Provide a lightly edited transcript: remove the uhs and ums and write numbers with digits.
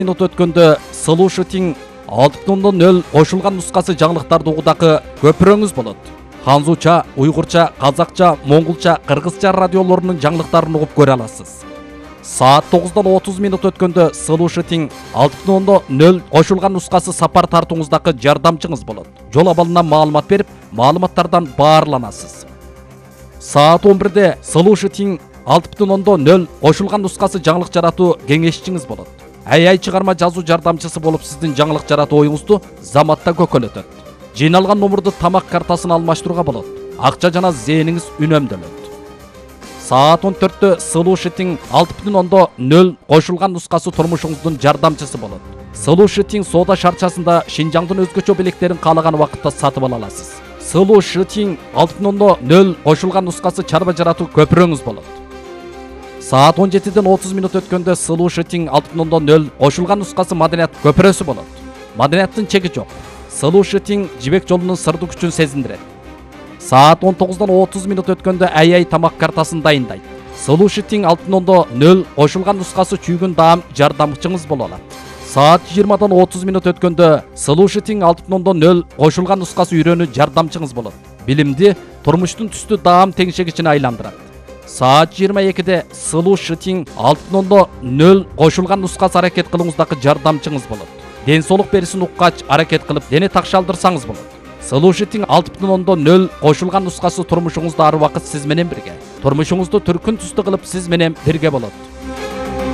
минут өткөндө Solution 6.0 кошулган нускасы жаңылыктарды угудакы көпүрөңүз болот. Ханзуча, уйгурча, казакча, монголча, кыргызча радиолорунун жаңылыктарын угуп көрө аласыз. Саат 9:30 минут өткөндө Solution 6.0 кошулган нускасы сапар тартууңуздакы жардамчыңыз болот. Жол абалынан маалымат берип, маалыматтардан баарланасыз. Саат 11-де Solution 6.0 кошулган нускасы жаңылык жаратуу кеңешчиңиз болот. AI чыгарма жазуу жардамчысы болуп сиздин жаңылык жаратуу оюңузду заматта көкөлөтөт. Жыйналган номурду тамак картасын алмаштырууга болот. Акча жана зээниңиз үнөмдөлөт. Саат 14-тө Solution 6.0 кошулган нускасы турмушуңуздун жардамчысы болот. Solution соода шарчасында Шинжаңдын өзгөчө белектерин каалаган убакытта сатып ала аласыз. Solution 6.0 кошулган нускасы чарба жаратуу көпүрөңүз болот. Саат 17-ден 30 минут өткөндө Solution 6.0 кошулган нускасы маданият көпүрөсү болот. Маданияттын чеги жок. Solution жибек жолунун сырдуу күчүн сезиндирет. Саат 19-дан 30 минут өткөндө AI тамак картасын дайындайт. Solution 6.0 кошулган нускасы чүйгүн даам жардамчыңыз боло алат. Саат 20-дан 30 минут өткөндө Solution 6.0 кошулган нускасы үйрөнүү жардамчыңыз болот. Билимди турмуштун түстүү даам теңшегичине айландырат. Саат 22-де Solution 6.0 кошулган нускасы аракет кылууңуздагы жардамчыңыз болот. Ден соолук берисин уккач аракет кылып, дене такшалдырсаңыз болот. Solution 6.0 кошулган нускасы турмушуңузда ар убакыт сиз менен бирге. Турмушуңузду түркүн түстүү кылып сиз менен бирге болот.